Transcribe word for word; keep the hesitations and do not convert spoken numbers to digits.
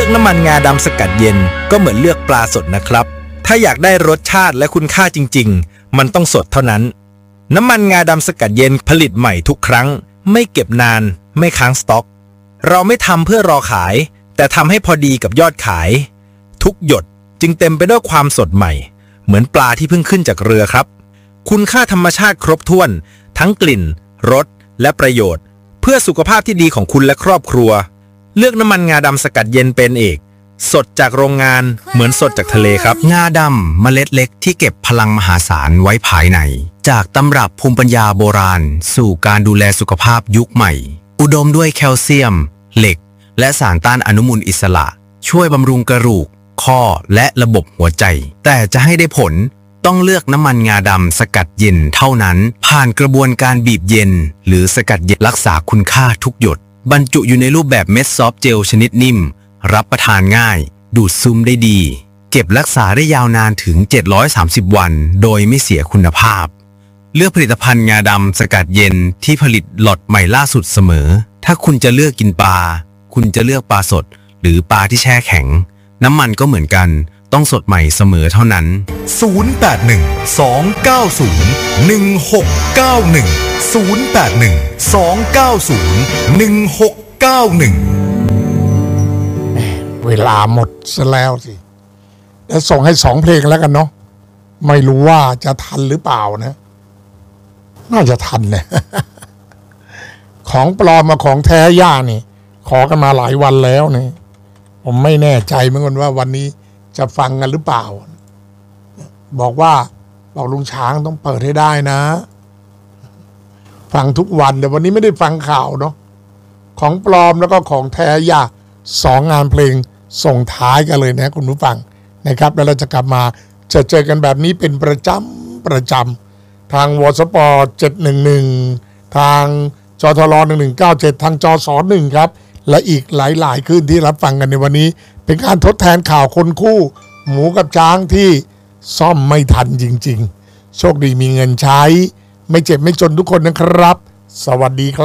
อกน้ำมันงาดำสกัดเย็นก็เหมือนเลือกปลาสดนะครับถ้าอยากได้รสชาติและคุณค่าจริงๆมันต้องสดเท่านั้นน้ำมันงาดำสกัดเย็นผลิตใหม่ทุกครั้งไม่เก็บนานไม่ค้างสต็อกเราไม่ทำเพื่อรอขายแต่ทำให้พอดีกับยอดขายทุกหยดจึงเต็มไปด้วยความสดใหม่เหมือนปลาที่เพิ่งขึ้นจากเรือครับคุณค่าธรรมชาติครบถ้วนทั้งกลิ่นรสและประโยชน์เพื่อสุขภาพที่ดีของคุณและครอบครัวเลือกน้ำมันงาดำสกัดเย็นเป็นเอกสดจากโรงงานเหมือนสดจากทะเลครับงาดำเมล็ดเล็กที่เก็บพลังมหาศาลไว้ภายในจากตำรับภูมิปัญญาโบราณสู่การดูแลสุขภาพยุคใหม่อุดมด้วยแคลเซียมเหล็กและสารต้านอนุมูลอิสระช่วยบำรุงกระดูกข้อและระบบหัวใจแต่จะให้ได้ผลต้องเลือกน้ำมันงาดำสกัดเย็นเท่านั้นผ่านกระบวนการบีบเย็นหรือสกัดเย็นรักษาคุณค่าทุกหยดบรรจุอยู่ในรูปแบบเม็ดซอฟต์เจลชนิดนิ่มรับประทานง่ายดูดซึมได้ดีเก็บรักษาได้ยาวนานถึงเจ็ดร้อยสามสิบวันโดยไม่เสียคุณภาพเลือกผลิตภัณฑ์งาดำสกัดเย็นที่ผลิตล็อตใหม่ล่าสุดเสมอถ้าคุณจะเลือกกินปลาคุณจะเลือกปลาสดหรือปลาที่แช่แข็งน้ำมันก็เหมือนกันต้องสดใหม่เสมอเท่านั้นศูนย์ แปด หนึ่ง สอง เก้า ศูนย์ หนึ่ง หก เก้า หนึ่ง ศูนย์ แปด หนึ่ง สอง เก้า ศูนย์ หนึ่ง หก เก้า หนึ่งเวลาหมดซะแล้วสิเดี๋ยวส่งให้สองเพลงแล้วกันเนาะไม่รู้ว่าจะทันหรือเปล่านะน่าจะทันเลย ของปลอมมาของแท้ย่านี่ขอกันมาหลายวันแล้วนี่ผมไม่แน่ใจเหมือนกันว่าวันนี้จะฟังกันหรือเปล่าบอกว่าบอกลุงช้างต้องเปิดให้ได้นะฟังทุกวันแต่วันนี้ไม่ได้ฟังข่าวเนาะของปลอมแล้วก็ของแท้ย่าสองงานเพลงส่งท้ายกันเลยนะคุณผู้ฟังนะครับแล้วเราจะกลับมาจะเจอกันแบบนี้เป็นประจำประจำทางวสปเจ็ดหนึ่งหนึ่งทางจทรหนึ่งหนึ่งเก้าเจ็ดทางจสหนึ่งครับและอีกหลายๆคืนที่รับฟังกันในวันนี้เป็นการทดแทนข่าวคนคู่หมูกับช้างที่ซ่อมไม่ทันจริงๆโชคดีมีเงินใช้ไม่เจ็บไม่จนทุกคนนะครับสวัสดีครับ